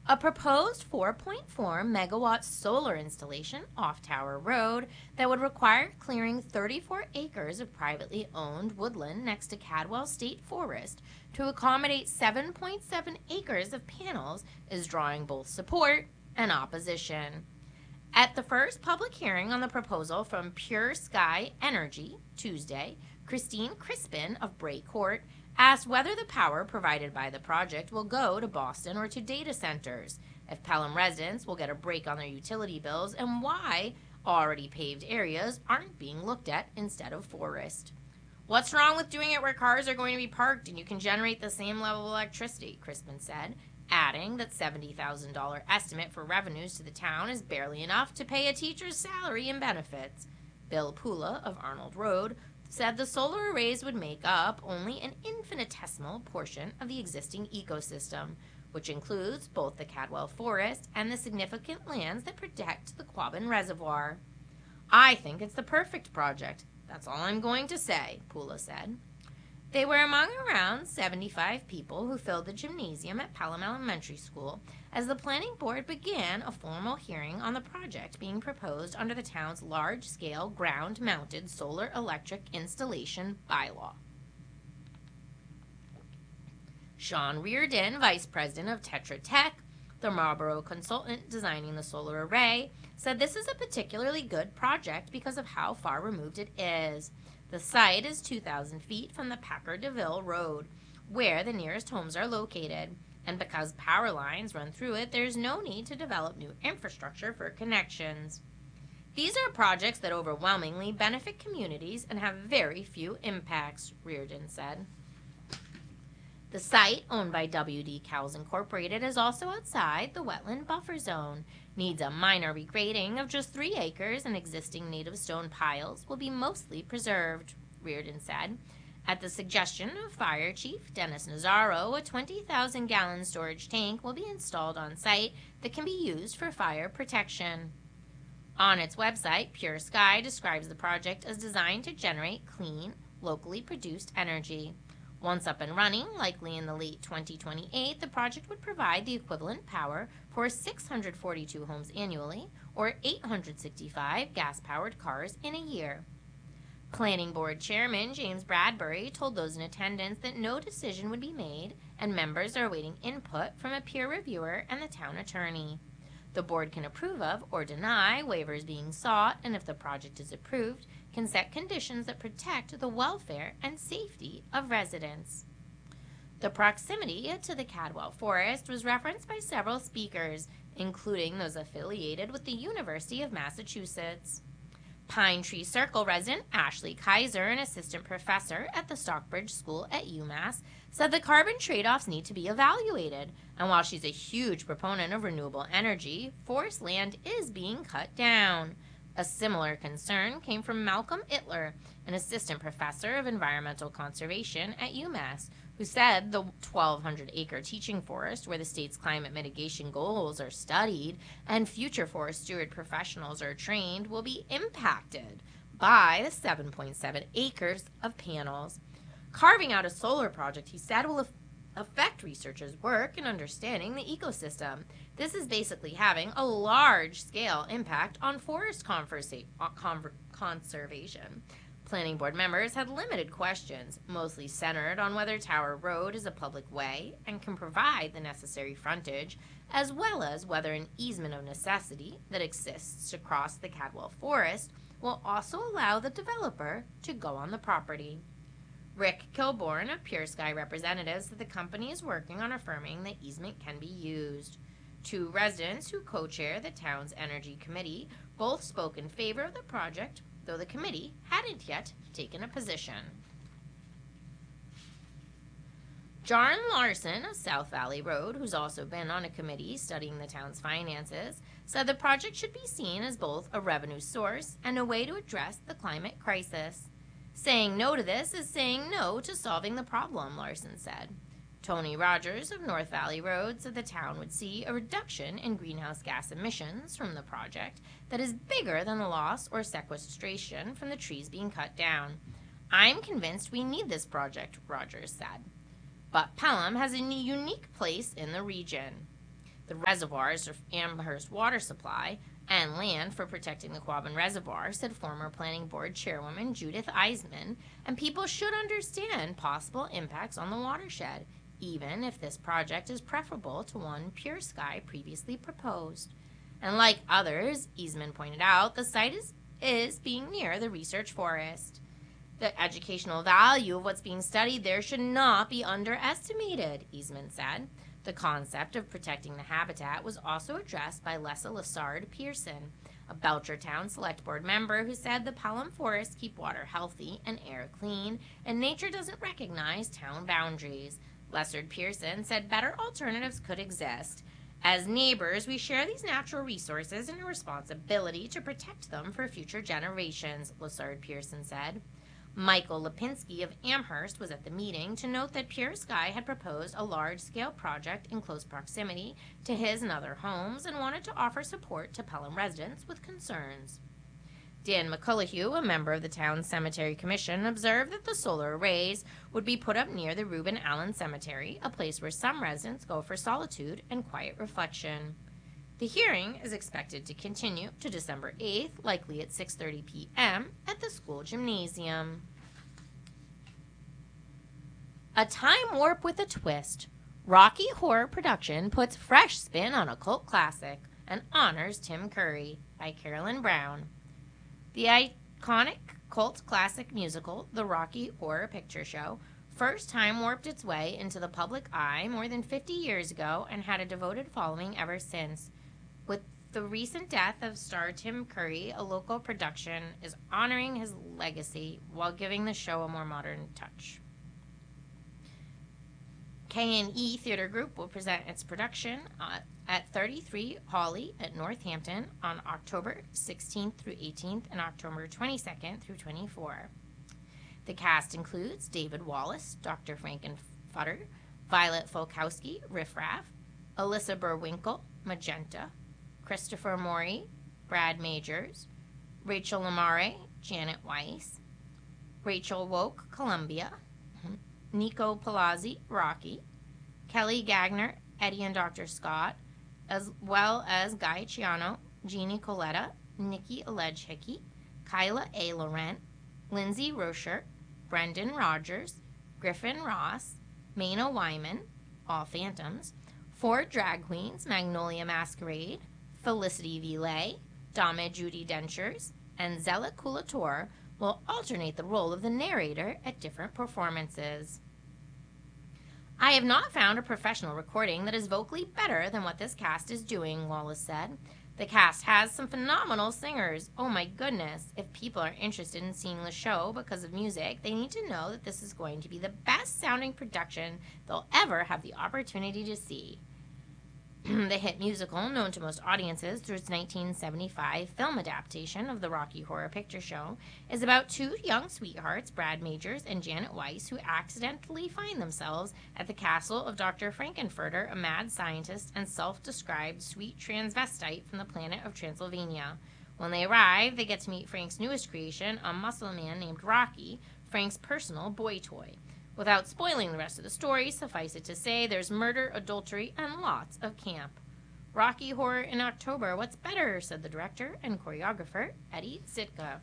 A proposed 4.4 megawatt solar installation off Tower Road that would require clearing 34 acres of privately owned woodland next to Cadwell State Forest to accommodate 7.7 acres of panels is drawing both support and opposition. At the first public hearing on the proposal from Pure Sky Energy Tuesday, Christine Crispin of Bray Court asked whether the power provided by the project will go to Boston or to data centers, if Pelham residents will get a break on their utility bills, and why already paved areas aren't being looked at instead of forest. What's wrong with doing it where cars are going to be parked and you can generate the same level of electricity, Crispin said, adding that $70,000 estimate for revenues to the town is barely enough to pay a teacher's salary and benefits. Bill Pula of Arnold Road said the solar arrays would make up only an infinitesimal portion of the existing ecosystem, which includes both the Cadwell Forest and the significant lands that protect the Quabbin Reservoir. I think it's the perfect project. That's all I'm going to say, Pula said. They were among around 75 people who filled the gymnasium at Pelham Elementary School as the planning board began a formal hearing on the project being proposed under the town's large-scale ground-mounted solar electric installation bylaw. Sean Reardon, vice president of Tetra Tech, the Marlboro consultant designing the solar array, said this is a particularly good project because of how far removed it is. The site is 2,000 feet from the Packard DeVille Road, where the nearest homes are located, and because power lines run through it, there's no need to develop new infrastructure for connections. These are projects that overwhelmingly benefit communities and have very few impacts, Reardon said. The site, owned by W.D. Cowles Incorporated, is also outside the wetland buffer zone, needs a minor regrading of just 3 acres, and existing native stone piles will be mostly preserved, Reardon said. At the suggestion of Fire Chief Dennis Nazaro, a 20,000-gallon storage tank will be installed on site that can be used for fire protection. On its website, Pure Sky describes the project as designed to generate clean, locally produced energy. Once up and running, likely in the late 2028, the project would provide the equivalent power for 642 homes annually, or 865 gas-powered cars in a year. Planning Board Chairman James Bradbury told those in attendance that no decision would be made, and members are awaiting input from a peer reviewer and the town attorney. The board can approve of or deny waivers being sought, and if the project is approved, can set conditions that protect the welfare and safety of residents. The proximity to the Cadwell Forest was referenced by several speakers, including those affiliated with the University of Massachusetts. Pine Tree Circle resident Ashley Kaiser, an assistant professor at the Stockbridge School at UMass, said the carbon trade-offs need to be evaluated, and while she's a huge proponent of renewable energy, forest land is being cut down. A similar concern came from Malcolm Itler, an assistant professor of environmental conservation at UMass, who said the 1,200-acre teaching forest where the state's climate mitigation goals are studied and future forest steward professionals are trained will be impacted by the 7.7 acres of panels. Carving out a solar project, he said, will affect researchers' work in understanding the ecosystem. This is basically having a large-scale impact on forest conservation. Planning board members had limited questions, mostly centered on whether Tower Road is a public way and can provide the necessary frontage, as well as whether an easement of necessity that exists across the Cadwell Forest will also allow the developer to go on the property. Rick Kilborn of Pure Sky representatives said the company is working on affirming the easement can be used. 2 residents who co-chair the town's energy committee both spoke in favor of the project, though the committee hadn't yet taken a position. John Larson of South Valley Road, who's also been on a committee studying the town's finances, said the project should be seen as both a revenue source and a way to address the climate crisis. Saying no to this is saying no to solving the problem, Larson said. Tony Rogers of North Valley Road said the town would see a reduction in greenhouse gas emissions from the project that is bigger than the loss or sequestration from the trees being cut down. I'm convinced we need this project, Rogers said. But Pelham has a unique place in the region. The reservoirs of Amherst water supply and land for protecting the Quabbin Reservoir, said former Planning Board Chairwoman Judith Eisman, and people should understand possible impacts on the watershed, even if this project is preferable to one Pure Sky previously proposed. And like others, Eisman pointed out, the site is being near the research forest. The educational value of what's being studied there should not be underestimated, Eisman said. The concept of protecting the habitat was also addressed by Lessa Lessard Pearson, a Belchertown Select Board member who said the Pelham forests keep water healthy and air clean, and nature doesn't recognize town boundaries. Lessard Pearson said better alternatives could exist. As neighbors, we share these natural resources and a responsibility to protect them for future generations, Lessard Pearson said. Michael Lipinski of Amherst was at the meeting to note that Pure Sky had proposed a large-scale project in close proximity to his and other homes and wanted to offer support to Pelham residents with concerns. Dan McCullough, a member of the town's cemetery commission, observed that the solar arrays would be put up near the Reuben Allen Cemetery, a place where some residents go for solitude and quiet reflection. The hearing is expected to continue to December 8th, likely at 6:30 p.m. at the school gymnasium. A time warp with a twist. Rocky Horror Production puts fresh spin on a cult classic and honors Tim Curry by Carolyn Brown. The iconic cult classic musical, The Rocky Horror Picture Show, first time warped its way into the public eye more than 50 years ago and had a devoted following ever since. With the recent death of star Tim Curry, a local production is honoring his legacy while giving the show a more modern touch. K&E Theater Group will present its production at 33 Hawley at Northampton on October 16th through 18th and October 22nd through 24th. The cast includes David Wallace, Dr. Frankenfutter, Violet Folkowski, Riff Raff, Alyssa Burwinkle, Magenta, Christopher Morey, Brad Majors, Rachel Lamare, Janet Weiss, Rachel Woke, Columbia, Nico Palazzi, Rocky, Kelly Gagner, Eddie and Dr. Scott, as well as Guy Ciano, Jeannie Coletta, Nikki Aledge Hickey, Kyla A. Laurent, Lindsay Rocher, Brendan Rogers, Griffin Ross, Maina Wyman, all Phantoms, 4 drag queens, Magnolia Masquerade, Felicity Villet, Dame Judy Dentures, and Zella Culator will alternate the role of the narrator at different performances. I have not found a professional recording that is vocally better than what this cast is doing, Wallace said. The cast has some phenomenal singers. Oh my goodness. If people are interested in seeing the show because of music, they need to know that this is going to be the best sounding production they'll ever have the opportunity to see. The hit musical, known to most audiences through its 1975 film adaptation of the Rocky Horror Picture Show, is about 2 young sweethearts, Brad Majors and Janet Weiss, who accidentally find themselves at the castle of Dr. Frankenfurter, a mad scientist and self-described sweet transvestite from the planet of Transylvania. When they arrive, they get to meet Frank's newest creation, a muscle man named Rocky, Frank's personal boy toy. Without spoiling the rest of the story, suffice it to say there's murder, adultery, and lots of camp. Rocky Horror in October, what's better, said the director and choreographer, Eddie Zitka.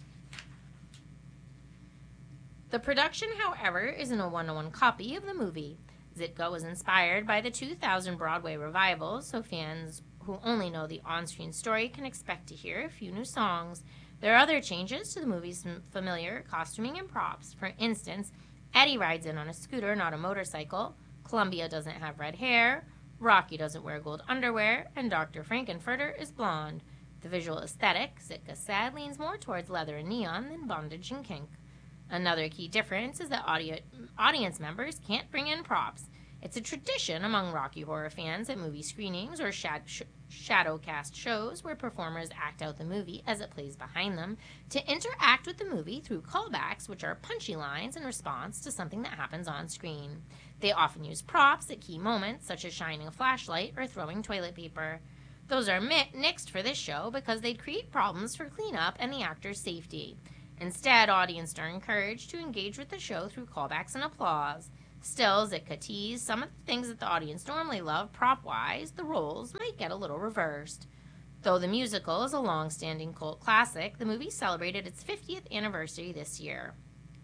The production, however, isn't a one-to-one copy of the movie. Zitka was inspired by the 2000 Broadway revival, so fans who only know the on-screen story can expect to hear a few new songs. There are other changes to the movie's familiar costuming and props. For instance, Eddie rides in on a scooter, not a motorcycle. Columbia doesn't have red hair. Rocky doesn't wear gold underwear. And Dr. Frankenfurter is blonde. The visual aesthetic, Zitka said, leans more towards leather and neon than bondage and kink. Another key difference is that audience members can't bring in props. It's a tradition among Rocky Horror fans at movie screenings or shadowcast shows where performers act out the movie as it plays behind them to interact with the movie through callbacks, which are punchy lines in response to something that happens on screen. They often use props at key moments, such as shining a flashlight or throwing toilet paper. Those are nixed for this show because they'd create problems for cleanup and the actor's safety. Instead, audiences are encouraged to engage with the show through callbacks and applause. Still, Zitka teased some of the things that the audience normally love prop-wise, the roles might get a little reversed. Though the musical is a long-standing cult classic, the movie celebrated its 50th anniversary this year.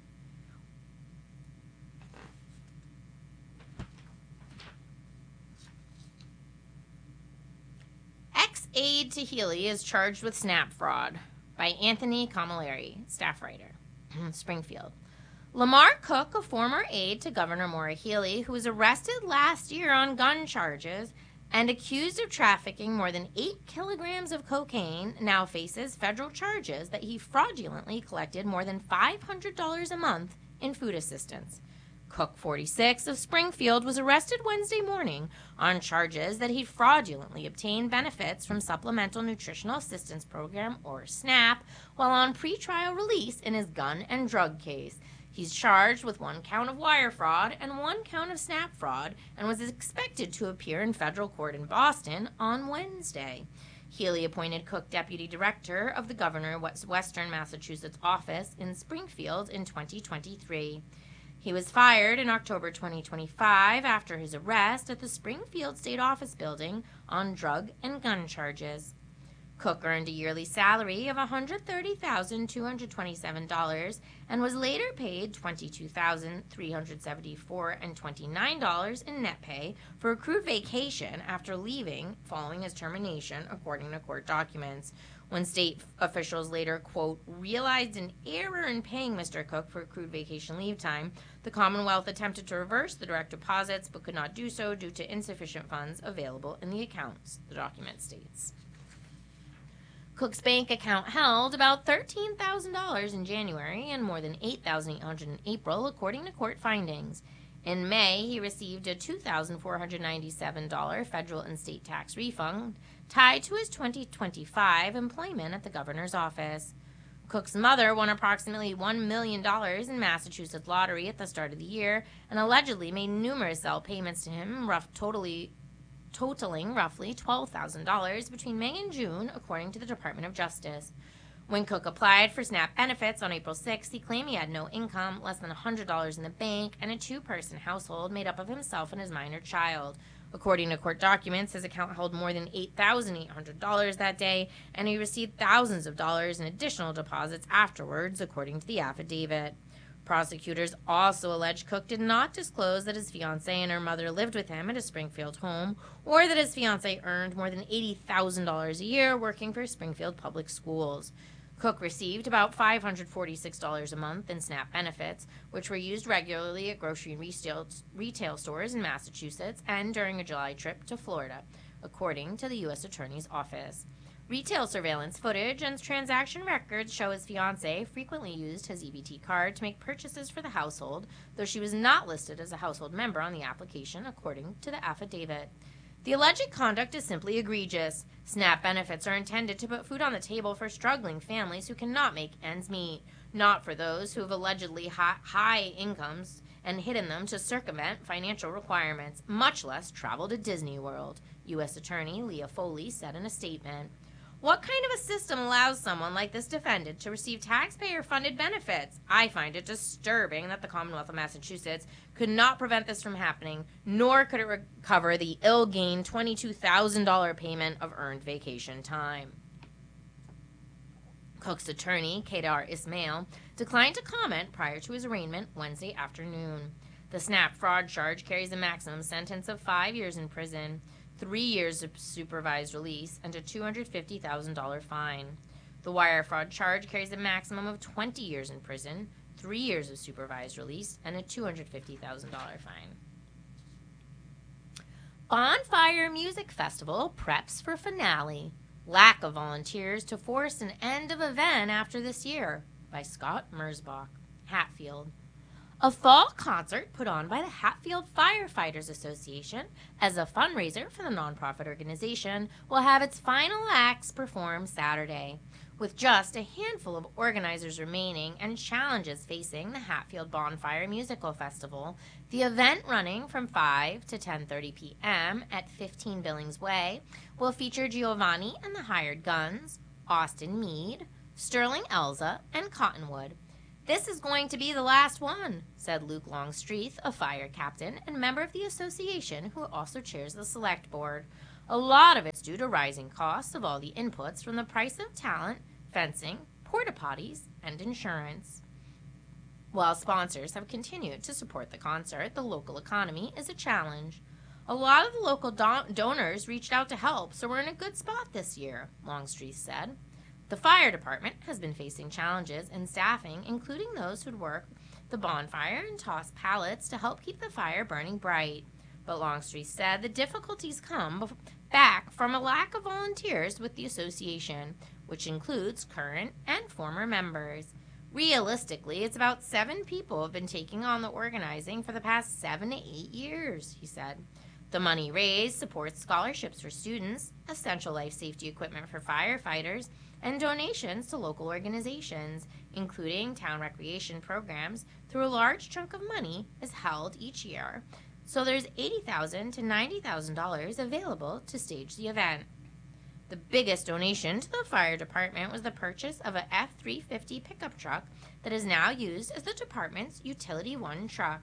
Ex-aide to Healey is charged with SNAP fraud by Anthony Camilleri, staff writer, Springfield. Lamar Cook, a former aide to Governor Maura Healey, who was arrested last year on gun charges and accused of trafficking more than 8 kilograms of cocaine, now faces federal charges that he fraudulently collected more than $500 a month in food assistance. Cook, 46, of Springfield, was arrested Wednesday morning on charges that he fraudulently obtained benefits from Supplemental Nutritional Assistance Program, or SNAP, while on pretrial release in his gun and drug case. He's charged with 1 count of wire fraud and 1 count of SNAP fraud and was expected to appear in federal court in Boston on Wednesday. Healey appointed Cook deputy director of the Governor's Western Massachusetts office in Springfield in 2023. He was fired in October 2025 after his arrest at the Springfield State Office building on drug and gun charges. Cook earned a yearly salary of $130,227 and was later paid $22,374.29 in net pay for accrued vacation after leaving following his termination, according to court documents. When state officials later, quote, realized an error in paying Mr. Cook for accrued vacation leave time, the Commonwealth attempted to reverse the direct deposits but could not do so due to insufficient funds available in the accounts, the document states. Cook's bank account held about $13,000 in January and more than $8,800 in April, according to court findings. In May, he received a $2,497 federal and state tax refund tied to his 2025 employment at the governor's office. Cook's mother won approximately $1 million in Massachusetts lottery at the start of the year and allegedly made numerous Zelle payments to him, totaling roughly $12,000 between May and June, according to the Department of Justice. When Cook applied for SNAP benefits on April 6th, he claimed he had no income, less than $100 in the bank, and a 2-person household made up of himself and his minor child. According to court documents, his account held more than $8,800 that day, and he received thousands of dollars in additional deposits afterwards, according to the affidavit. Prosecutors also allege Cook did not disclose that his fiancée and her mother lived with him at his Springfield home, or that his fiancée earned more than $80,000 a year working for Springfield Public Schools. Cook received about $546 a month in SNAP benefits, which were used regularly at grocery and retail stores in Massachusetts and during a July trip to Florida, according to the U.S. Attorney's Office. Retail surveillance footage and transaction records show his fiancée frequently used his EBT card to make purchases for the household, though she was not listed as a household member on the application, according to the affidavit. The alleged conduct is simply egregious. SNAP benefits are intended to put food on the table for struggling families who cannot make ends meet, not for those who have allegedly high incomes and hidden them to circumvent financial requirements, much less travel to Disney World, U.S. Attorney Leah Foley said in a statement. What kind of a system allows someone like this defendant to receive taxpayer-funded benefits? I find it disturbing that the Commonwealth of Massachusetts could not prevent this from happening, nor could it recover the ill-gained $22,000 payment of earned vacation time. Cook's attorney, Kedar Ismail, declined to comment prior to his arraignment Wednesday afternoon. The SNAP fraud charge carries a maximum sentence of 5 years in prison, 3 years of supervised release, and a $250,000 fine. The wire fraud charge carries a maximum of 20 years in prison, 3 years of supervised release, and a $250,000 fine. Bonfire Music Festival preps for finale. Lack of volunteers to force an end of event after this year, by Scott Merzbach, Hatfield. A fall concert put on by the Hatfield Firefighters Association as a fundraiser for the nonprofit organization will have its final acts perform Saturday. With just a handful of organizers remaining and challenges facing the Hatfield Bonfire Musical Festival, the event, running from 5 to 10:30 p.m. at 15 Billings Way, will feature Giovanni and the Hired Guns, Austin Mead, Sterling Elza, and Cottonwood. "This is going to be the last one," said Luke Longstreet, a fire captain and member of the association who also chairs the select board. "A lot of it's due to rising costs of all the inputs from the price of talent, fencing, porta potties, and insurance." While sponsors have continued to support the concert, the local economy is a challenge. "A lot of the local donors reached out to help, so we're in a good spot this year," Longstreet said. The fire department has been facing challenges in staffing, including those who'd work the bonfire and toss pallets to help keep the fire burning bright. But Longstreet said the difficulties come back from a lack of volunteers with the association, which includes current and former members. "Realistically, it's about 7 people have been taking on the organizing for the past 7 to 8 years," he said. The money raised supports scholarships for students, essential life safety equipment for firefighters, and donations to local organizations, including town recreation programs, through a large chunk of money is held each year. So there's $80,000 to $90,000 available to stage the event. The biggest donation to the fire department was the purchase of a F-350 pickup truck that is now used as the department's Utility One truck.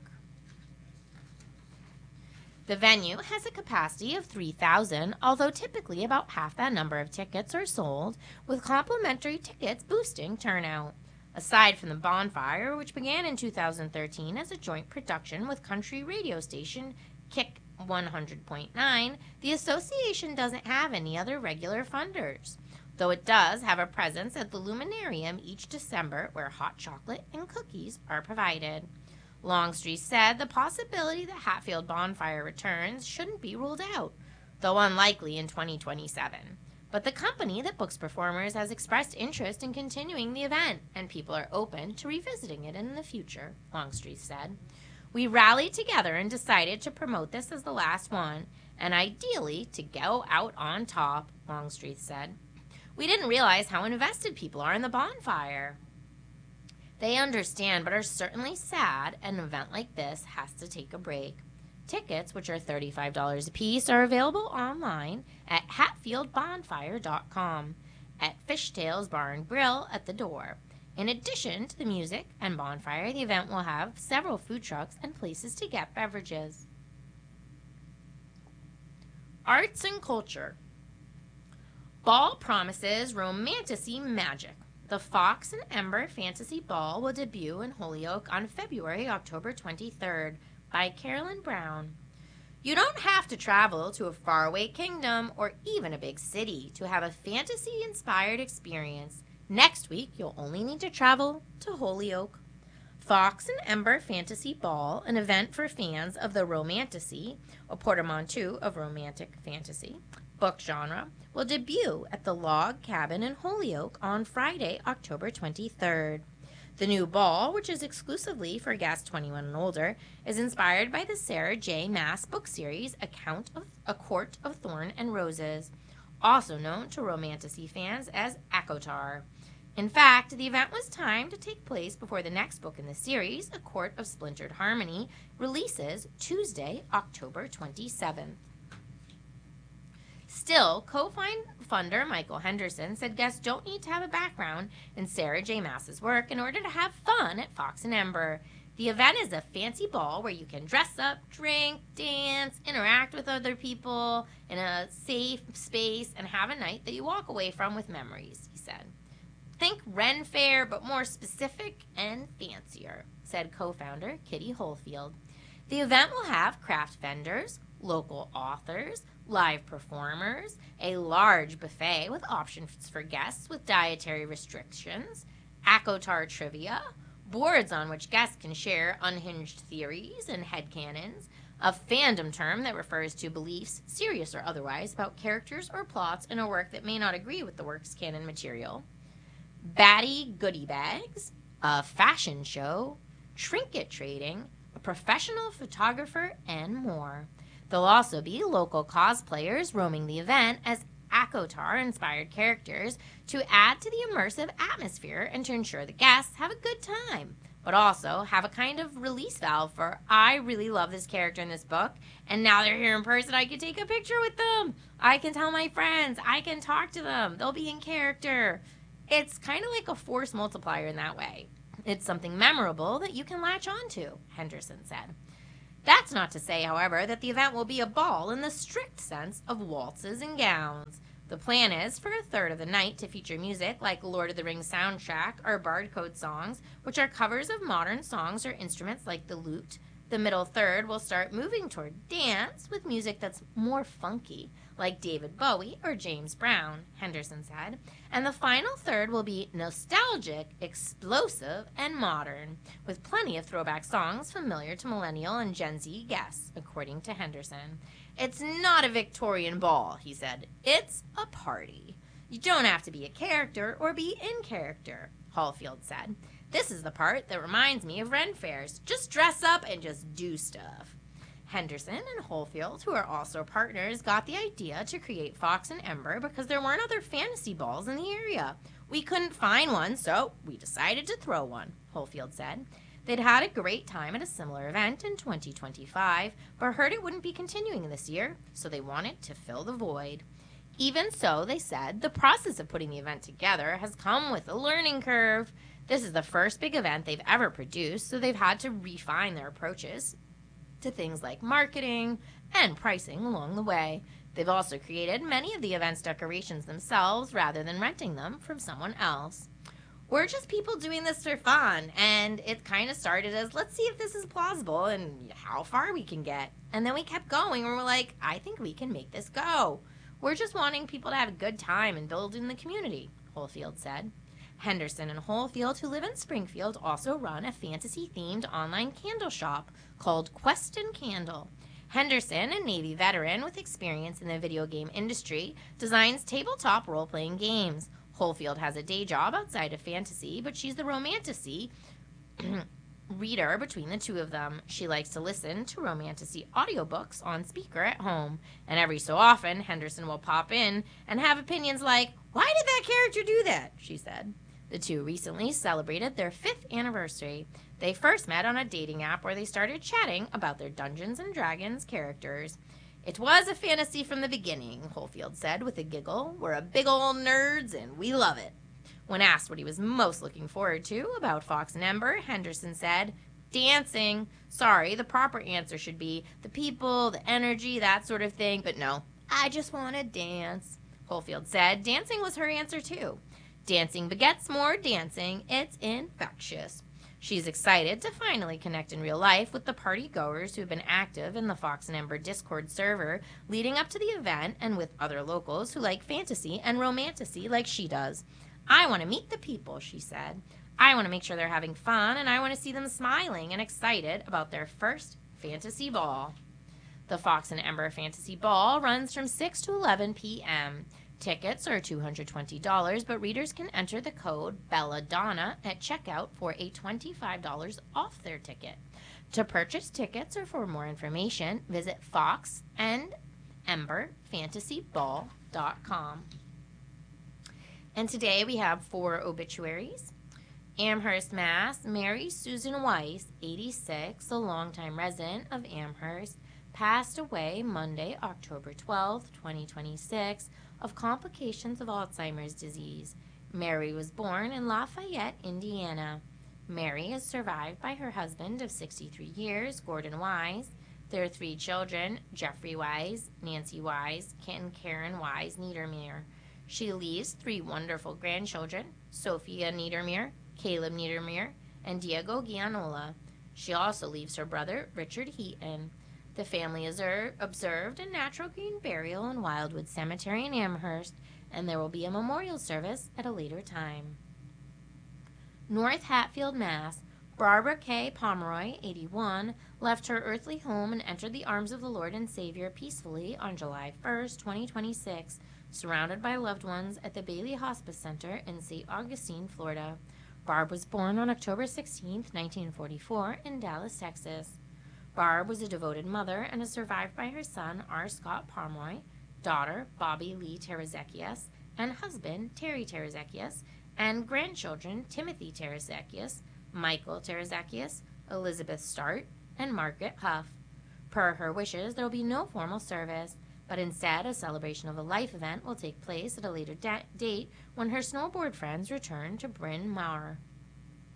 The venue has a capacity of 3,000, although typically about half that number of tickets are sold, with complimentary tickets boosting turnout. Aside from the bonfire, which began in 2013 as a joint production with country radio station Kick 100.9, the association doesn't have any other regular funders, though it does have a presence at the Luminarium each December where hot chocolate and cookies are provided. Longstreet said the possibility that Hatfield Bonfire returns shouldn't be ruled out, though unlikely in 2027. But the company that books performers has expressed interest in continuing the event, and people are open to revisiting it in the future, Longstreet said. "We rallied together and decided to promote this as the last one, and ideally to go out on top," Longstreet said. "We didn't realize how invested people are in the bonfire. They understand, but are certainly sad an event like this has to take a break." Tickets, which are $35 apiece, are available online at hatfieldbonfire.com at Fishtails Bar and Grill at the door. In addition to the music and bonfire, the event will have several food trucks and places to get beverages. Arts and culture. Ball promises romanticy magic. The Fox and Ember Fantasy Ball will debut in Holyoke on October 23rd by Carolyn Brown. You don't have to travel to a faraway kingdom or even a big city to have a fantasy-inspired experience. Next week, you'll only need to travel to Holyoke. Fox and Ember Fantasy Ball, an event for fans of the romanticy, a portmanteau of romantic fantasy, book genre, will debut at the Log Cabin in Holyoke on Friday, October 23rd. The new ball, which is exclusively for guests 21 and older, is inspired by the Sarah J. Maas book series A Court of Thorn and Roses, also known to romanticy fans as ACOTAR. In fact, the event was timed to take place before the next book in the series, A Court of Splintered Harmony, releases Tuesday, October 27th. Still, co-funder Michael Henderson said guests don't need to have a background in Sarah J. Maas's work in order to have fun at Fox and Ember. The event is a fancy ball where you can dress up, drink, dance, interact with other people in a safe space, and have a night that you walk away from with memories, he said. "Think Ren Fair, but more specific and fancier," said co-founder Kitty Holefield. The event will have craft vendors, local authors, live performers, a large buffet with options for guests with dietary restrictions, ACOTAR trivia, boards on which guests can share unhinged theories and headcanons, a fandom term that refers to beliefs, serious or otherwise, about characters or plots in a work that may not agree with the work's canon material, baddie goodie bags, a fashion show, trinket trading, a professional photographer, and more. There'll also be local cosplayers roaming the event as ACOTAR-inspired characters to add to the immersive atmosphere and to ensure the guests have a good time, but also have a kind of release valve for, I really love this character in this book, and now they're here in person, I can take a picture with them. I can tell my friends. I can talk to them. They'll be in character. It's kind of like a force multiplier in that way. It's something memorable that you can latch onto, Henderson said. That's not to say, however, that the event will be a ball in the strict sense of waltzes and gowns. The plan is for a third of the night to feature music like Lord of the Rings soundtrack or Bardcode songs, which are covers of modern songs or instruments like the lute. The middle third will start moving toward dance with music that's more funky, like David Bowie or James Brown, Henderson said. And the final third will be nostalgic, explosive, and modern, with plenty of throwback songs familiar to millennial and Gen Z guests, according to Henderson. It's not a Victorian ball, he said. It's a party. You don't have to be a character or be in character, Hallfield said. This is the part that reminds me of Ren fairs. Just dress up and just do stuff. Henderson and Hallfield, who are also partners, got the idea to create Fox and Ember because there weren't other fantasy balls in the area. We couldn't find one, so we decided to throw one, Hallfield said. They'd had a great time at a similar event in 2025, but heard it wouldn't be continuing this year, so they wanted to fill the void. Even so, they said, the process of putting the event together has come with a learning curve. This is the first big event they've ever produced, so they've had to refine their approaches to things like marketing and pricing along the way. They've also created many of the event's decorations themselves rather than renting them from someone else. We're just people doing this for fun, and it kind of started as, let's see if this is plausible and how far we can get. And then we kept going, and we're like, I think we can make this go. We're just wanting people to have a good time and build in the community, Hallfield said. Henderson and Hallfield, who live in Springfield, also run a fantasy-themed online candle shop called Quest and Candle. Henderson, a Navy veteran with experience in the video game industry, designs tabletop role-playing games. Hallfield has a day job outside of fantasy, but she's the romantasy reader between the two of them. She likes to listen to romantasy audiobooks on speaker at home, and every so often Henderson will pop in and have opinions like, "Why did that character do that?" she said. The two recently celebrated their 5th anniversary. They first met on a dating app where they started chatting about their Dungeons & Dragons characters. It was a fantasy from the beginning, Hallfield said with a giggle. We're a big old nerds and we love it. When asked what he was most looking forward to about Fox and Ember, Henderson said, dancing. Sorry, the proper answer should be the people, the energy, that sort of thing, but no, I just want to dance. Hallfield said dancing was her answer too. Dancing begets more dancing. It's infectious. She's excited to finally connect in real life with the party goers who've been active in the Fox and Ember Discord server leading up to the event and with other locals who like fantasy and romantasy like she does. I want to meet the people, she said. I want to make sure they're having fun, and I want to see them smiling and excited about their first fantasy ball. The Fox and Ember Fantasy Ball runs from 6 to 11 p.m. Tickets are $220, but readers can enter the code BELLADONNA at checkout for a $25 off their ticket. To purchase tickets or for more information, visit foxandemberfantasyball.com. And today we have 4 obituaries. Amherst, Mass. Mary Susan Weiss, 86, a longtime resident of Amherst, passed away Monday, October 12, 2026, of complications of Alzheimer's disease. Mary was born in Lafayette, Indiana. Mary is survived by her husband of 63 years, Gordon Wise. Their 3 children, Jeffrey Wise, Nancy Wise, and Karen Wise Niedermeyer. She leaves 3 wonderful grandchildren, Sophia Niedermeyer, Caleb Niedermeyer, and Diego Gianola. She also leaves her brother, Richard Heaton. The family is observed a natural green burial in Wildwood Cemetery in Amherst, and there will be a memorial service at a later time. North Hatfield, Mass. Barbara K. Pomeroy, 81, left her earthly home and entered the arms of the Lord and Savior peacefully on July 1st, 2026, surrounded by loved ones at the Bailey Hospice Center in St. Augustine, Florida. Barb was born on October 16, 1944, in Dallas, Texas. Barb was a devoted mother and is survived by her son, R. Scott Pomeroy, daughter, Bobby Lee Tarazekias, and husband, Terry Tarazekias, and grandchildren, Timothy Tarazekias, Michael Tarazekias, Elizabeth Start, and Margaret Huff. Per her wishes, there will be no formal service, but instead a celebration of a life event will take place at a later date when her snowboard friends return to Bryn Mawr.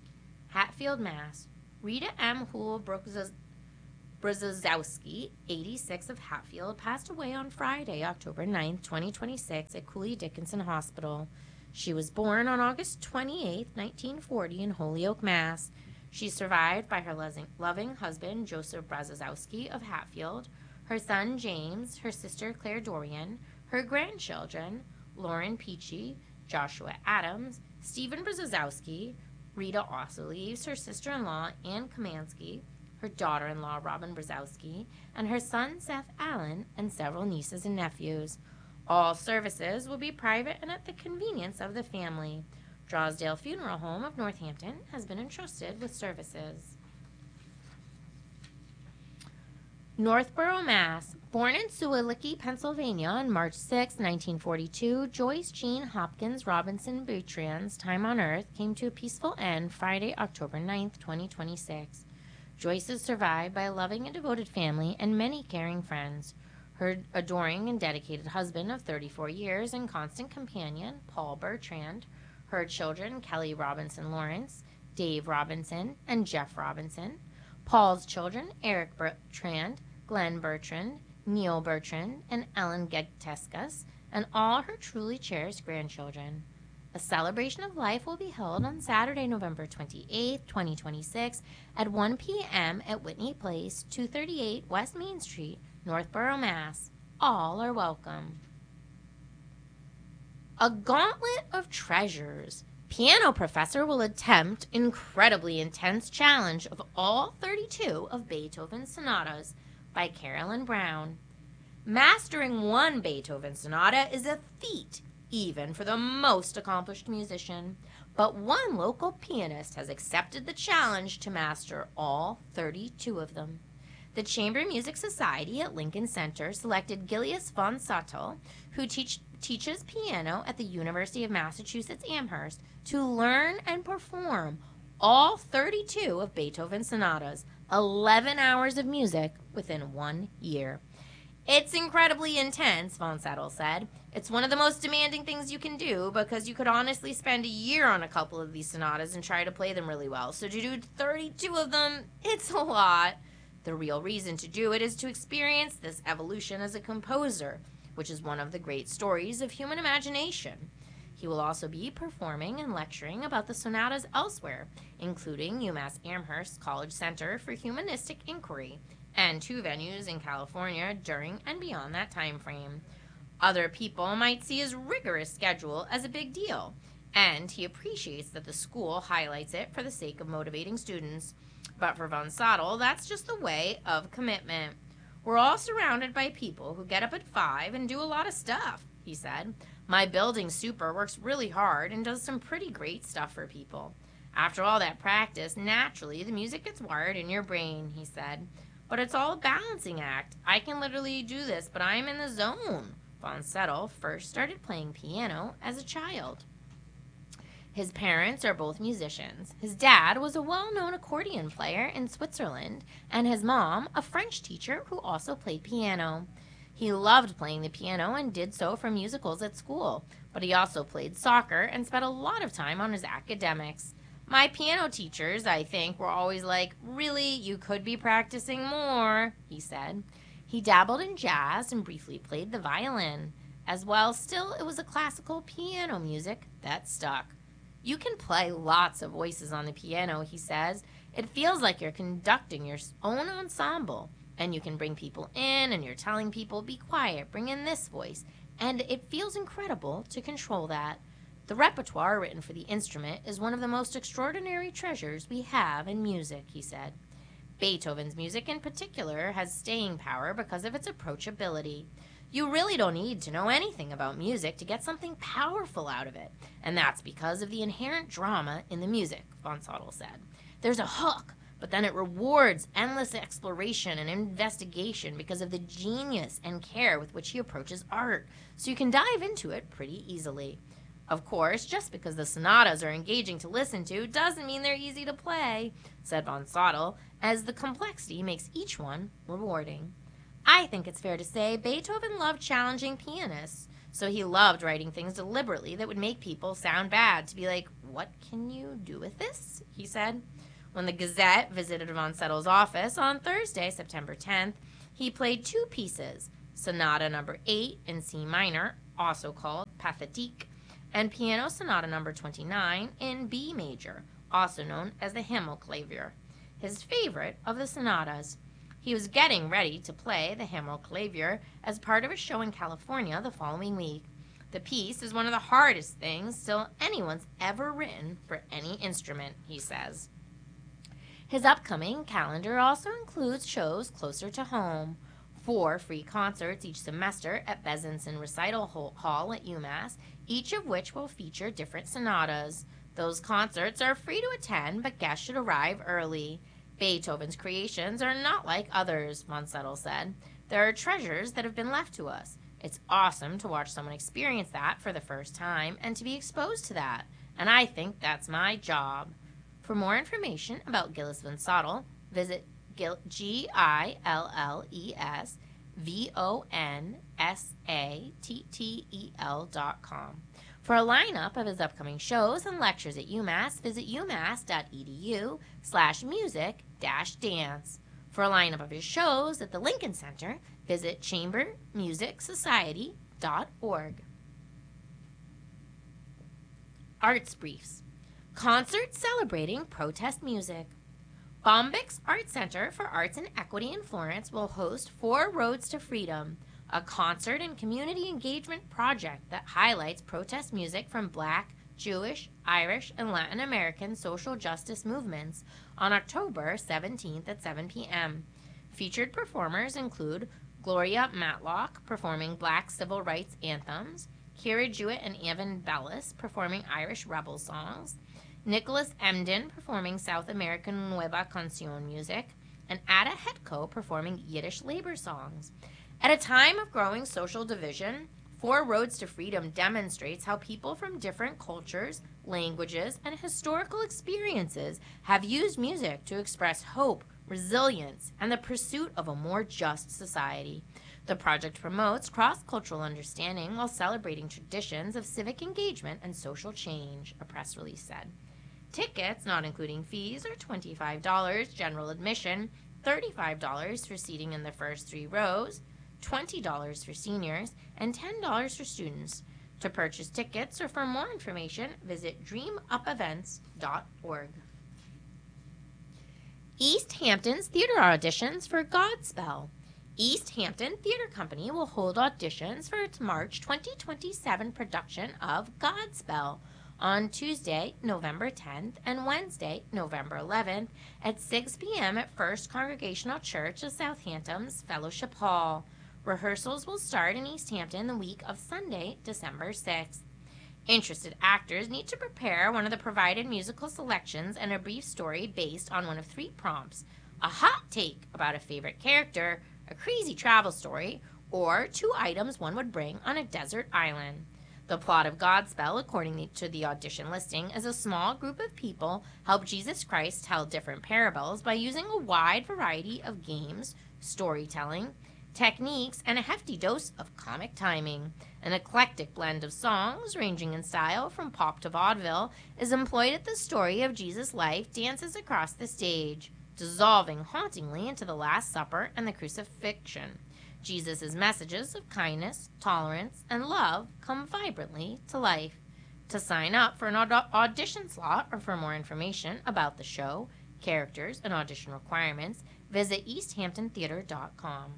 Hatfield, Mass. Rita M. Hoole Brzezowski, 86, of Hatfield, passed away on Friday, October 9th, 2026, at Cooley Dickinson Hospital. She was born on August 28, 1940, in Holyoke, Mass. She's survived by her loving husband, Joseph Brzezowski of Hatfield, her son, James, her sister, Claire Dorian, her grandchildren, Lauren Peachy, Joshua Adams, Stephen Brzezowski. Rita also leaves her sister-in-law, Ann Kamansky, her daughter-in-law, Robin Brzezowski, and her son, Seth Allen, and several nieces and nephews. All services will be private and at the convenience of the family. Drosdale Funeral Home of Northampton has been entrusted with services. Northborough, Mass. Born in Sewalicki, Pennsylvania on March 6, 1942, Joyce Jean Hopkins Robinson Bertrand's time on Earth came to a peaceful end Friday, October 9, 2026. Joyce is survived by a loving and devoted family and many caring friends. Her adoring and dedicated husband of 34 years and constant companion, Paul Bertrand. Her children, Kelly Robinson Lawrence, Dave Robinson, and Jeff Robinson. Paul's children, Eric Bertrand, Glenn Bertrand, Neil Bertrand, and Ellen Gegteskas, and all her truly cherished grandchildren. A celebration of life will be held on Saturday, November 28, 2026, at 1 p.m. at Whitney Place, 238 West Main Street, Northborough, Mass. All are welcome. A gauntlet of treasures. Piano professor will attempt incredibly intense challenge of all 32 of Beethoven's sonatas by Carolyn Brown. Mastering one Beethoven sonata is a feat, even for the most accomplished musician. But one local pianist has accepted the challenge to master all 32 of them. The Chamber Music Society at Lincoln Center selected Gilius von Sattel, who teaches piano at the University of Massachusetts Amherst, to learn and perform all 32 of Beethoven's sonatas, 11 hours of music within 1 year. It's incredibly intense, von Sattel said. It's one of the most demanding things you can do because you could honestly spend a year on a couple of these sonatas and try to play them really well. So to do 32 of them, it's a lot. The real reason to do it is to experience this evolution as a composer, which is one of the great stories of human imagination. He will also be performing and lecturing about the sonatas elsewhere, including UMass Amherst College Center for Humanistic Inquiry, and 2 venues in California during and beyond that time frame. Other people might see his rigorous schedule as a big deal, and he appreciates that the school highlights it for the sake of motivating students. But for von Sattel, that's just the way of commitment. We're all surrounded by people who get up at 5 and do a lot of stuff, he said. My building super works really hard and does some pretty great stuff for people. After all that practice, naturally, the music gets wired in your brain, he said. But it's all a balancing act. I can literally do this, but I'm in the zone. Von Sattel first started playing piano as a child. His parents are both musicians. His dad was a well-known accordion player in Switzerland, and his mom, a French teacher who also played piano. He loved playing the piano and did so for musicals at school, but he also played soccer and spent a lot of time on his academics. My piano teachers, I think, were always like, "Really, you could be practicing more," he said. He dabbled in jazz and briefly played the violin. As well, still, it was a classical piano music that stuck. You can play lots of voices on the piano, he says. It feels like you're conducting your own ensemble, and you can bring people in, and you're telling people, be quiet, bring in this voice, and it feels incredible to control that. The repertoire written for the instrument is one of the most extraordinary treasures we have in music, he said. Beethoven's music in particular has staying power because of its approachability. You really don't need to know anything about music to get something powerful out of it, and that's because of the inherent drama in the music, von Sattel said. There's a hook, but then it rewards endless exploration and investigation because of the genius and care with which he approaches art, so you can dive into it pretty easily. Of course, just because the sonatas are engaging to listen to doesn't mean they're easy to play, said von Sattel, as the complexity makes each one rewarding. I think it's fair to say Beethoven loved challenging pianists, so he loved writing things deliberately that would make people sound bad, to be like, what can you do with this? He said. When the Gazette visited Von Settel's office on Thursday, September 10th, he played two pieces, Sonata Number 8 in C minor, also called Pathétique, and Piano Sonata Number 29 in B major, also known as the Himmelklavier, his favorite of the sonatas. He was getting ready to play the Himmelklavier as part of a show in California the following week. The piece is one of the hardest things still anyone's ever written for any instrument, he says. His upcoming calendar also includes shows closer to home. 4 free concerts each semester at Bezenson Recital Hall at UMass, each of which will feature different sonatas. Those concerts are free to attend, but guests should arrive early. Beethoven's creations are not like others, Von Settel said. There are treasures that have been left to us. It's awesome to watch someone experience that for the first time and to be exposed to that. And I think that's my job. For more information about Gilles Von Settel, visit GILLESVONSATTEL.com. For a lineup of his upcoming shows and lectures at UMass, visit umass.edu/music-dance. For a lineup of his shows at the Lincoln Center, visit chambermusicsociety.org. Arts Briefs. Concert celebrating protest music. Bombyx Art Center for Arts and Equity in Florence will host 4 Roads to Freedom, a concert and community engagement project that highlights protest music from Black, Jewish, Irish, and Latin American social justice movements on October 17th at 7 p.m. Featured performers include Gloria Matlock performing Black civil rights anthems, Kira Jewett and Evan Bellis performing Irish rebel songs, Nicholas Emden performing South American Nueva Canción music, and Ada Hetko performing Yiddish labor songs. At a time of growing social division, 4 Roads to Freedom demonstrates how people from different cultures, languages, and historical experiences have used music to express hope, resilience, and the pursuit of a more just society. The project promotes cross-cultural understanding while celebrating traditions of civic engagement and social change, a press release said. Tickets, not including fees, are $25 general admission, $35 for seating in the first 3 rows, $20 for seniors, and $10 for students. To purchase tickets or for more information, visit dreamupevents.org. East Hampton's theater auditions for Godspell. East Hampton Theater Company will hold auditions for its March 2027 production of Godspell on Tuesday, November 10th and Wednesday, November 11th at 6 p.m. at First Congregational Church of Southampton's Fellowship Hall. Rehearsals will start in East Hampton the week of Sunday, December 6th. Interested actors need to prepare one of the provided musical selections and a brief story based on one of 3 prompts: a hot take about a favorite character, a crazy travel story, or 2 items one would bring on a desert island. The plot of Godspell, according to the audition listing, is a small group of people help Jesus Christ tell different parables by using a wide variety of games, storytelling, techniques, and a hefty dose of comic timing. An eclectic blend of songs, ranging in style from pop to vaudeville, is employed as the story of Jesus' life dances across the stage, dissolving hauntingly into the Last Supper and the crucifixion. Jesus' messages of kindness, tolerance, and love come vibrantly to life. To sign up for an audition slot or for more information about the show, characters, and audition requirements, visit easthamptontheater.com.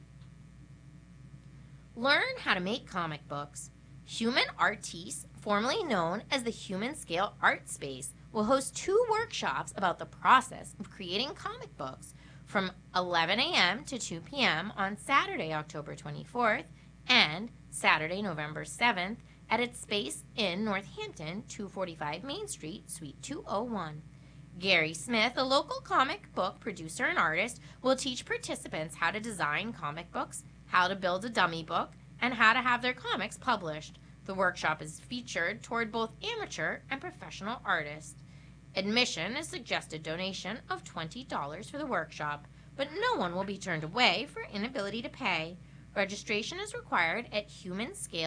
Learn how to make comic books. Human Artistes, formerly known as the Human Scale Art Space, will host 2 workshops about the process of creating comic books from 11 a.m. to 2 p.m. on Saturday, October 24th, and Saturday, November 7th, at its space in Northampton, 245 Main Street, Suite 201. Gary Smith, a local comic book producer and artist, will teach participants how to design comic books, how to build a dummy book, and how to have their comics published. The workshop is featured toward both amateur and professional artists. Admission is suggested donation of $20 for the workshop, but no one will be turned away for inability to pay. Registration is required at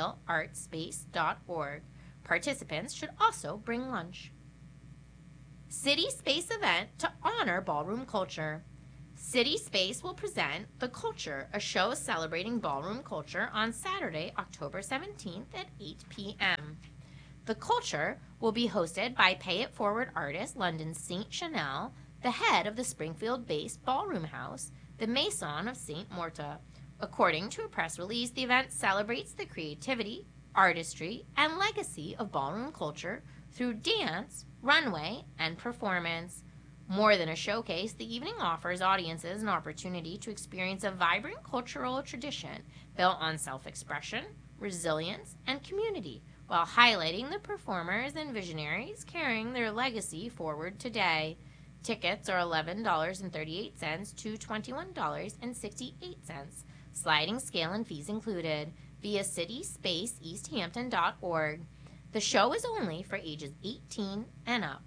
humanscaleartspace.org. Participants should also bring lunch. City Space event to honor ballroom culture. City Space will present The Culture, a show celebrating ballroom culture on Saturday, October 17th at 8 p.m. The Culture will be hosted by Pay It Forward artist London St. Chanel, the head of the Springfield-based ballroom house, the Maison of St. Morta. According to a press release, the event celebrates the creativity, artistry, and legacy of ballroom culture through dance, runway, and performance. More than a showcase, the evening offers audiences an opportunity to experience a vibrant cultural tradition built on self-expression, resilience, and community, while highlighting the performers and visionaries carrying their legacy forward today. Tickets are $11.38 to $21.68, sliding scale and fees included, via cityspaceeasthampton.org. The show is only for ages 18 and up.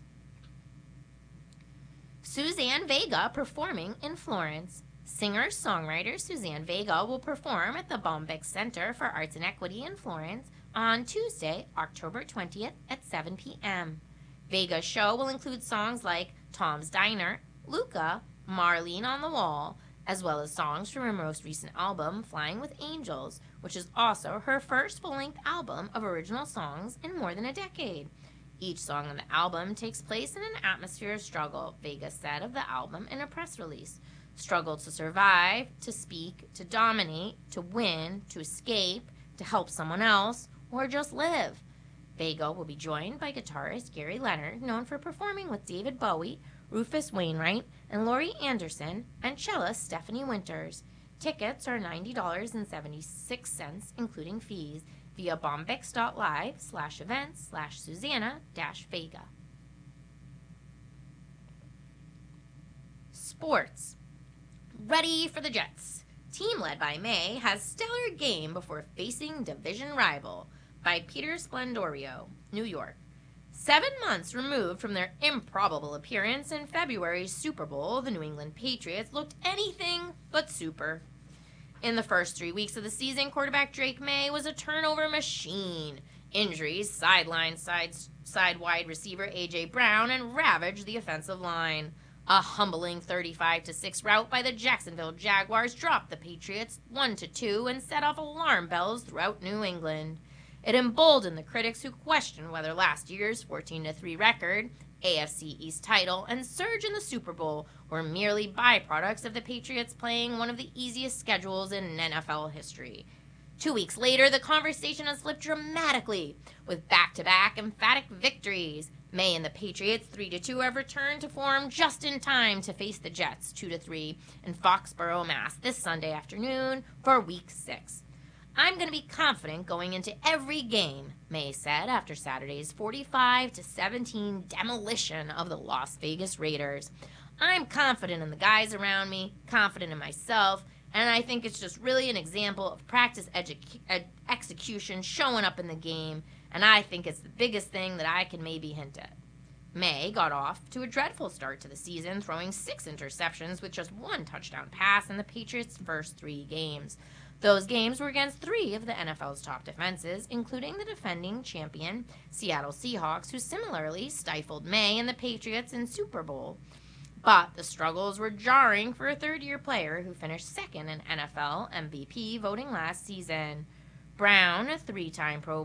Suzanne Vega performing in Florence. Singer-songwriter Suzanne Vega will perform at the Bombyx Center for Arts and Equity in Florence on Tuesday, October 20th at 7 p.m. Vega's show will include songs like Tom's Diner, Luca, Marlene on the Wall, as well as songs from her most recent album, Flying with Angels, which is also her first full-length album of original songs in more than a decade. Each song on the album takes place in an atmosphere of struggle, Vega said of the album in a press release. Struggle to survive, to speak, to dominate, to win, to escape, to help someone else, or just live. Vega will be joined by guitarist Gary Leonard, known for performing with David Bowie, Rufus Wainwright, and Laurie Anderson, and cellist Stephanie Winters. Tickets are $90.76, including fees, via bombyx.live/events/Susanna-Vega. Sports. Ready for the Jets. Team led by May has stellar game before facing division rival by Peter Splendorio, New York. 7 months removed from their improbable appearance in February's Super Bowl, the New England Patriots looked anything but super. In the first 3 weeks of the season, quarterback Drake May was a turnover machine. Injuries sidelined side wide receiver A.J. Brown and ravaged the offensive line. A humbling 35-6 rout by the Jacksonville Jaguars dropped the Patriots 1-2 and set off alarm bells throughout New England. It emboldened the critics who questioned whether last year's 14-3 record, AFC East title, and surge in the Super Bowl were merely byproducts of the Patriots playing one of the easiest schedules in NFL history. 2 weeks later, the conversation has flipped dramatically, with back-to-back emphatic victories. May and the Patriots 3-2 have returned to form just in time to face the Jets 2-3 in Foxborough, Mass. this Sunday afternoon for Week 6. I'm going to be confident going into every game, May said after Saturday's 45-17 demolition of the Las Vegas Raiders. I'm confident in the guys around me, confident in myself, and I think it's just really an example of practice execution showing up in the game, and I think it's the biggest thing that I can maybe hint at. May got off to a dreadful start to the season, throwing 6 interceptions with just 1 touchdown pass in the Patriots' first 3 games. Those games were against 3 of the NFL's top defenses, including the defending champion Seattle Seahawks, who similarly stifled May and the Patriots in Super Bowl. But the struggles were jarring for a third-year player who finished second in NFL MVP voting last season. Brown, a 3-time Pro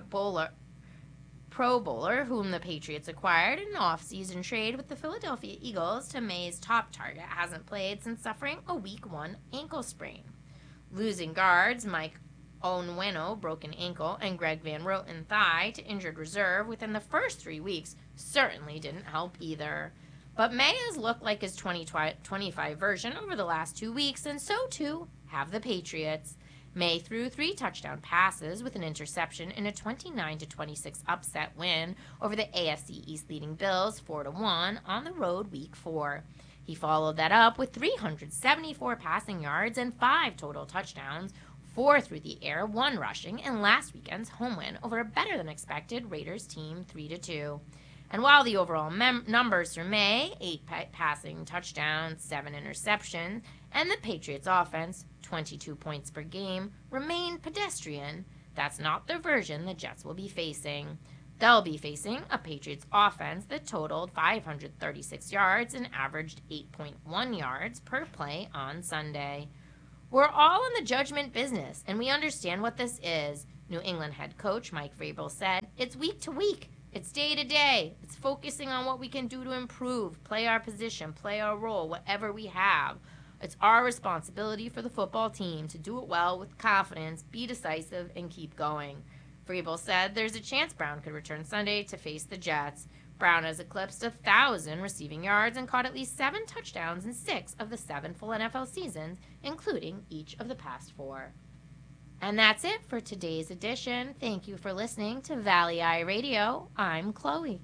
Bowler, whom the Patriots acquired in an off-season trade with the Philadelphia Eagles to May's top target, hasn't played since suffering a Week 1 ankle sprain. Losing guards Mike Onwenu, broken ankle, and Greg Van Roten, thigh, to injured reserve within the first 3 weeks certainly didn't help either. But May has looked like his 2025 version over the last 2 weeks, and so too have the Patriots. May threw 3 touchdown passes with an interception in a 29-26 upset win over the AFC East leading Bills 4-1 on the road Week 4. He followed that up with 374 passing yards and 5 total touchdowns, 4 through the air, 1 rushing, in last weekend's home win over a better-than-expected Raiders team 3-2. And while the overall numbers for May, 8 passing touchdowns, 7 interceptions, and the Patriots' offense, 22 points per game, remain pedestrian, that's not the version the Jets will be facing. They'll be facing a Patriots offense that totaled 536 yards and averaged 8.1 yards per play on Sunday. We're all in the judgment business, and we understand what this is, New England head coach Mike Vrabel said. It's week to week. It's day to day. It's focusing on what we can do to improve, play our position, play our role, whatever we have. It's our responsibility for the football team to do it well with confidence, be decisive, and keep going. Vrabel said there's a chance Brown could return Sunday to face the Jets. Brown has eclipsed 1,000 receiving yards and caught at least 7 touchdowns in 6 of the 7 full NFL seasons, including each of the past 4. And that's it for today's edition. Thank you for listening to Valley Eye Radio. I'm Chloe.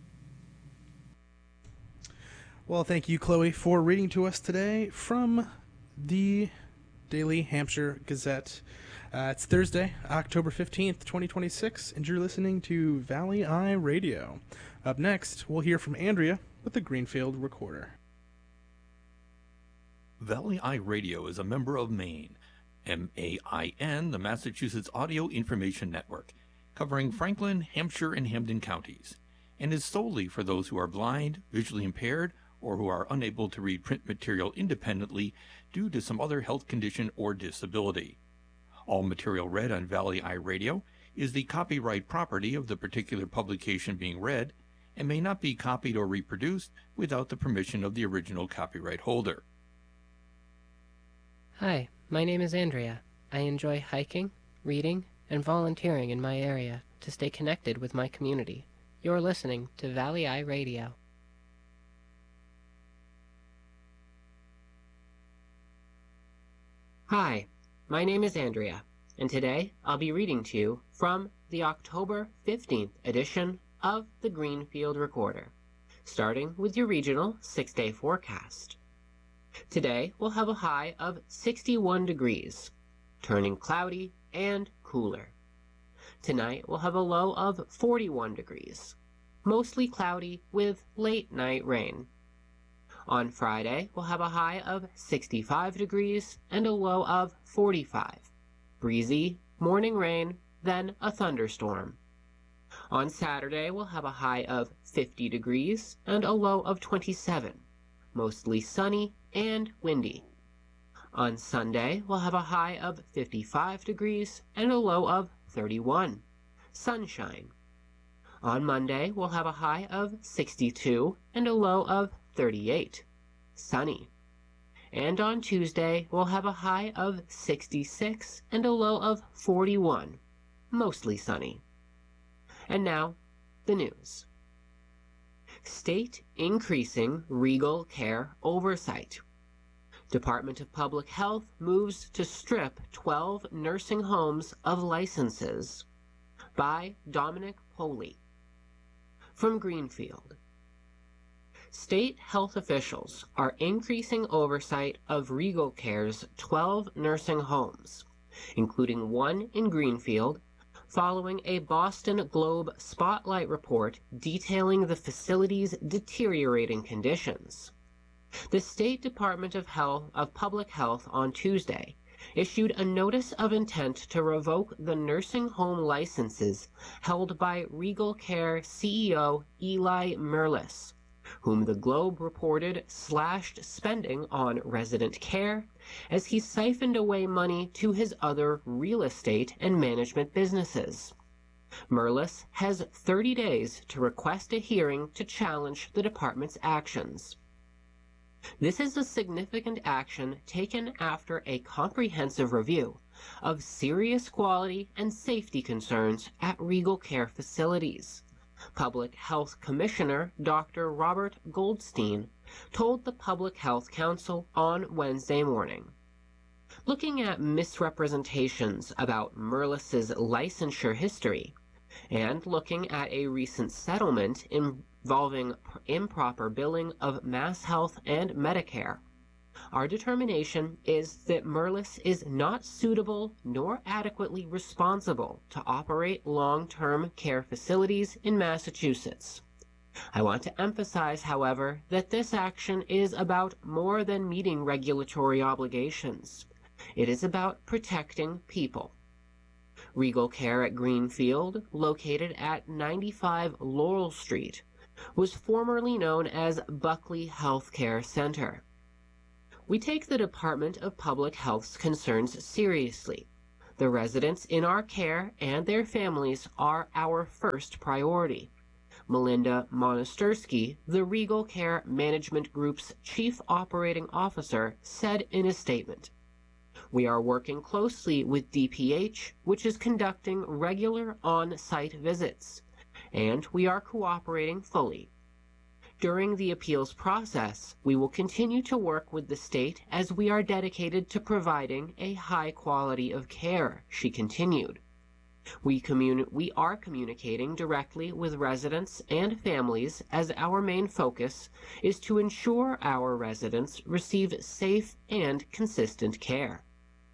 Well, thank you, Chloe, for reading to us today from the Daily Hampshire Gazette. It's Thursday, October 15th, 2026, and you're listening to Valley Eye Radio. Up next, we'll hear from Andrea with the Greenfield Recorder. Valley Eye Radio is a member of MAIN, MAIN, the Massachusetts Audio Information Network, covering Franklin, Hampshire, and Hampden counties, and is solely for those who are blind, visually impaired, or who are unable to read print material independently due to some other health condition or disability. All material read on Valley Eye Radio is the copyright property of the particular publication being read and may not be copied or reproduced without the permission of the original copyright holder. Hi, my name is Andrea. I enjoy hiking, reading, and volunteering in my area to stay connected with my community. You're listening to Valley Eye Radio. Hi, my name is Andrea, and today I'll be reading to you from the October 15th edition of the Greenfield Recorder, starting with your regional 6-day forecast. Today we'll have a high of 61 degrees, turning cloudy and cooler. Tonight we'll have a low of 41 degrees, mostly cloudy with late night rain. On Friday, we'll have a high of 65 degrees and a low of 45. Breezy, morning rain, then a thunderstorm. On Saturday, we'll have a high of 50 degrees and a low of 27. Mostly sunny and windy. On Sunday, we'll have a high of 55 degrees and a low of 31. Sunshine. On Monday, we'll have a high of 62 and a low of 38. Sunny. And on Tuesday, we'll have a high of 66 and a low of 41. Mostly sunny. And now, the news. State increasing Regal Care oversight. Department of Public Health moves to strip 12 nursing homes of licenses. By Dominic Poley. From Greenfield. State health officials are increasing oversight of Regal Care's 12 nursing homes, including one in Greenfield, following a Boston Globe Spotlight report detailing the facility's deteriorating conditions. The State Department of Public Health on Tuesday issued a notice of intent to revoke the nursing home licenses held by Regal Care CEO Eli Merlis, whom the Globe reported slashed spending on resident care as he siphoned away money to his other real estate and management businesses. Merlis has 30 days to request a hearing to challenge the department's actions. This is a significant action taken after a comprehensive review of serious quality and safety concerns at Regal Care facilities. Public Health Commissioner Dr. Robert Goldstein told the Public Health Council on Wednesday morning. Looking at misrepresentations about Merlis's licensure history, and looking at a recent settlement involving improper billing of MassHealth and Medicare, our determination is that Merlis is not suitable nor adequately responsible to operate long-term care facilities in Massachusetts. I want to emphasize, however, that this action is about more than meeting regulatory obligations. It is about protecting people. Regal Care at Greenfield, located at 95 Laurel Street, was formerly known as Buckley Healthcare Center. We take the Department of Public Health's concerns seriously. The residents in our care and their families are our first priority. Melinda Monastersky, the Regal Care Management Group's Chief Operating Officer, said in a statement, "We are working closely with DPH, which is conducting regular on-site visits, and we are cooperating fully. During the appeals process, we will continue to work with the state as we are dedicated to providing a high quality of care," she continued. We are communicating directly with residents and families as our main focus is to ensure our residents receive safe and consistent care.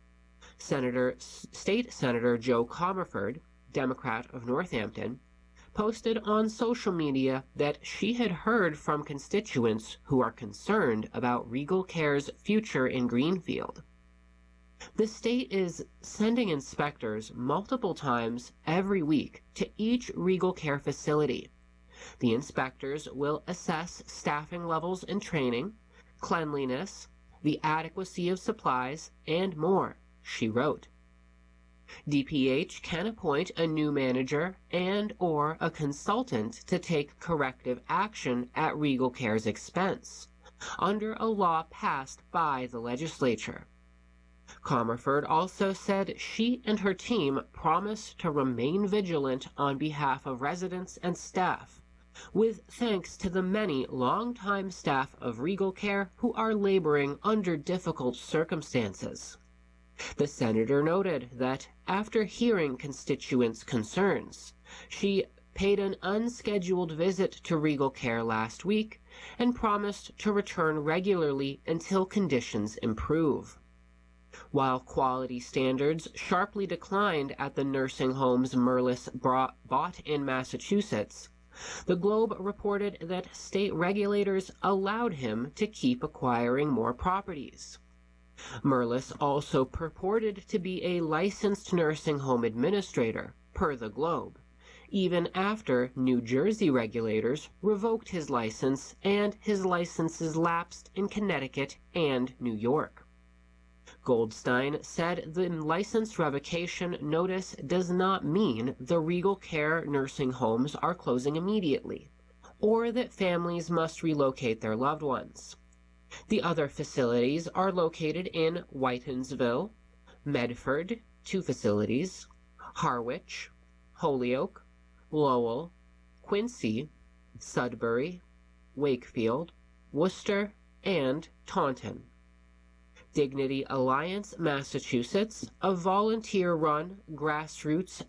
State Senator Joe Comerford, Democrat of Northampton, posted on social media that she had heard from constituents who are concerned about Regal Care's future in Greenfield. The state is sending inspectors multiple times every week to each Regal Care facility. The inspectors will assess staffing levels and training, cleanliness, the adequacy of supplies, and more, she wrote. DPH can appoint a new manager and/or a consultant to take corrective action at Regal Care's expense, under a law passed by the legislature. Comerford also said she and her team promise to remain vigilant on behalf of residents and staff, with thanks to the many longtime staff of Regal Care who are laboring under difficult circumstances. The senator noted that after hearing constituents' concerns, she paid an unscheduled visit to Regal Care last week and promised to return regularly until conditions improve. While quality standards sharply declined at the nursing homes Merlis bought in Massachusetts, the Globe reported that state regulators allowed him to keep acquiring more properties. Merlis also purported to be a licensed nursing home administrator, per the Globe, even after New Jersey regulators revoked his license and his licenses lapsed in Connecticut and New York. Goldstein said the license revocation notice does not mean the Regal Care nursing homes are closing immediately, or that families must relocate their loved ones. The other facilities are located in Whitensville, Medford, 2 facilities, Harwich, Holyoke, Lowell, Quincy, Sudbury, Wakefield, Worcester, and Taunton. Dignity Alliance Massachusetts, a volunteer-run grassroots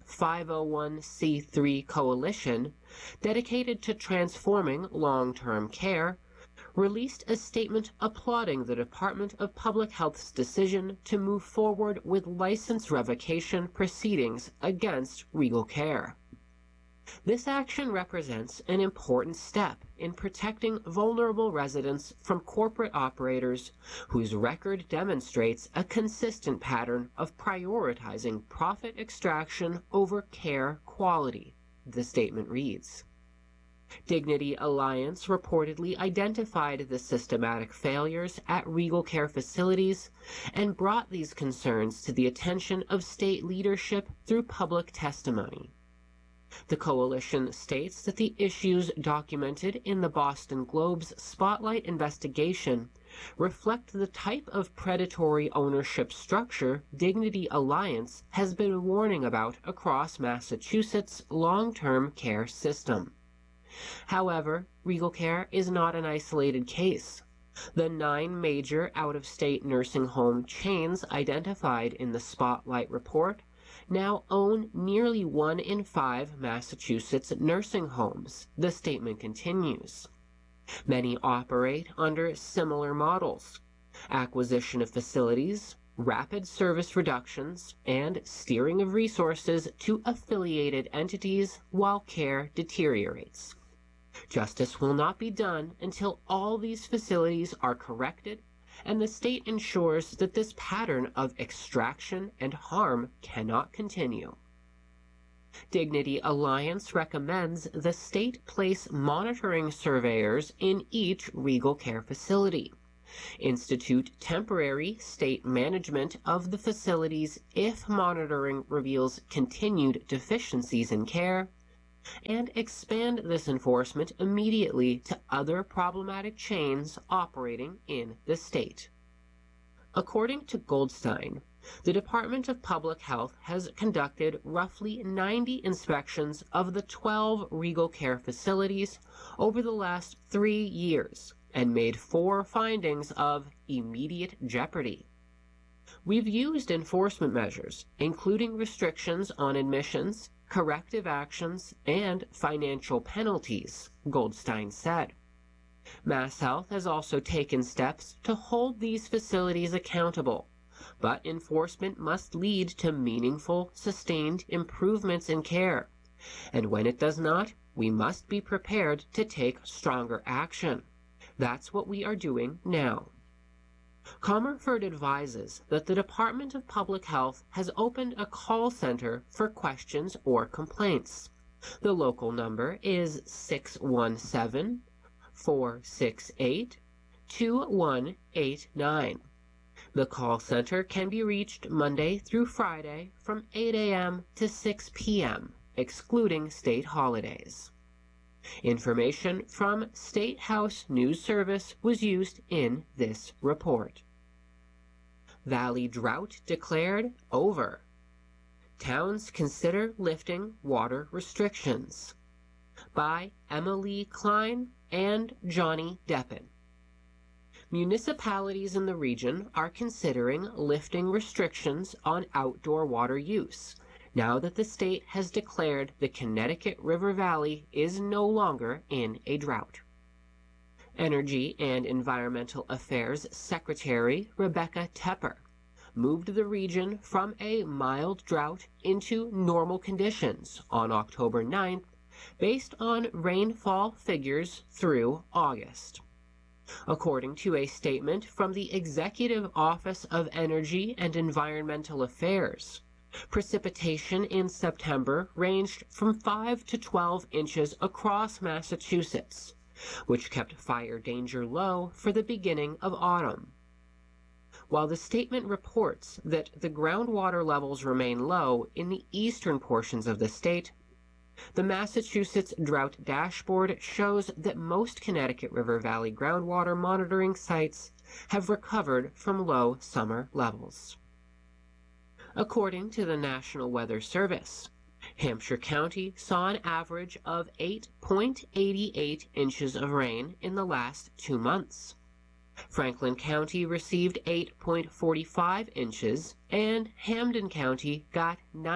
501c3 coalition dedicated to transforming long-term care, released a statement applauding the Department of Public Health's decision to move forward with license revocation proceedings against Regal Care. This action represents an important step in protecting vulnerable residents from corporate operators whose record demonstrates a consistent pattern of prioritizing profit extraction over care quality, the statement reads. Dignity Alliance reportedly identified the systematic failures at Regal Care facilities and brought these concerns to the attention of state leadership through public testimony. The coalition states that the issues documented in the Boston Globe's Spotlight investigation reflect the type of predatory ownership structure Dignity Alliance has been warning about across Massachusetts' long-term care system. However, Regal Care is not an isolated case. The 9 major out-of-state nursing home chains identified in the Spotlight report now own nearly 1 in 5 Massachusetts nursing homes, the statement continues. Many operate under similar models: acquisition of facilities, rapid service reductions, and steering of resources to affiliated entities while care deteriorates. Justice will not be done until all these facilities are corrected and the state ensures that this pattern of extraction and harm cannot continue. Dignity Alliance recommends the state place monitoring surveyors in each Regal Care facility, institute temporary state management of the facilities if monitoring reveals continued deficiencies in care, and expand this enforcement immediately to other problematic chains operating in the state. According to Goldstein, the Department of Public Health has conducted roughly 90 inspections of the 12 Regal Care facilities over the last 3 years and made 4 findings of immediate jeopardy. We've used enforcement measures, including restrictions on admissions, corrective actions, and financial penalties, Goldstein said. MassHealth has also taken steps to hold these facilities accountable, but enforcement must lead to meaningful, sustained improvements in care. And when it does not, we must be prepared to take stronger action. That's what we are doing now. Comerford advises that the Department of Public Health has opened a call center for questions or complaints. The local number is 617-468-2189. The call center can be reached Monday through Friday from 8 a.m. to 6 p.m., excluding state holidays. Information from State House News Service was used in this report. Valley drought declared over. Towns consider lifting water restrictions. By Emily Klein and Johnny Deppen. Municipalities in the region are considering lifting restrictions on outdoor water use, now that the state has declared the Connecticut River Valley is no longer in a drought. Energy and Environmental Affairs Secretary Rebecca Tepper moved the region from a mild drought into normal conditions on October 9th, based on rainfall figures through August. According to a statement from the Executive Office of Energy and Environmental Affairs, precipitation in September ranged from 5 to 12 inches across Massachusetts, which kept fire danger low for the beginning of autumn. While the statement reports that the groundwater levels remain low in the eastern portions of the state, the Massachusetts Drought Dashboard shows that most Connecticut River Valley groundwater monitoring sites have recovered from low summer levels. According to the National Weather Service, Hampshire County saw an average of 8.88 inches of rain in the last 2 months. Franklin County received 8.45 inches, and Hampden County got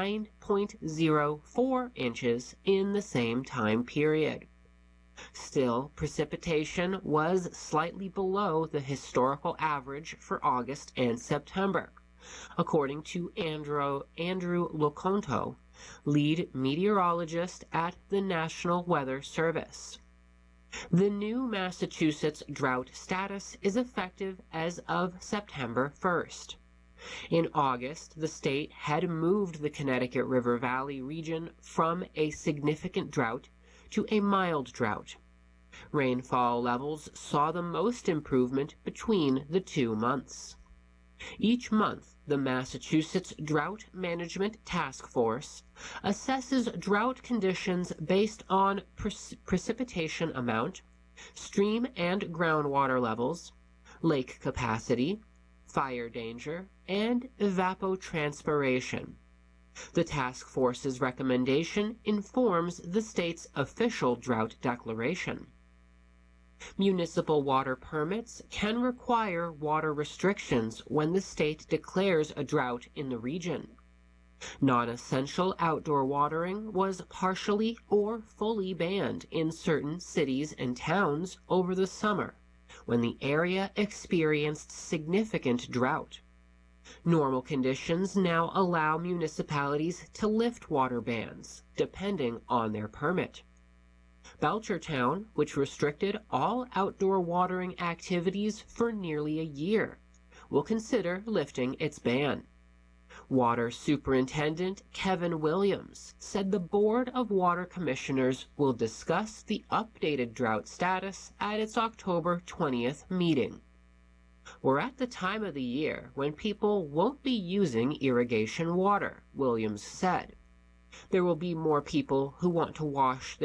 9.04 inches in the same time period. Still, precipitation was slightly below the historical average for August and September, according to Andrew Loconto, lead meteorologist at the National Weather Service. The new Massachusetts drought status is effective as of September 1st. In August, the state had moved the Connecticut River Valley region from a significant drought to a mild drought. Rainfall levels saw the most improvement between the 2 months. Each month, the Massachusetts Drought Management Task Force assesses drought conditions based on precipitation amount, stream and groundwater levels, lake capacity, fire danger, and evapotranspiration. The task force's recommendation informs the state's official drought declaration. Municipal water permits can require water restrictions when the state declares a drought in the region. Non-essential outdoor watering was partially or fully banned in certain cities and towns over the summer, when the area experienced significant drought. Normal conditions now allow municipalities to lift water bans, depending on their permit. Belchertown, which restricted all outdoor watering activities for nearly a year, will consider lifting its ban. Water Superintendent Kevin Williams said the Board of Water Commissioners will discuss the updated drought status at its October 20th meeting. We're at the time of the year when people won't be using irrigation water, Williams said. There will be more people who want to wash their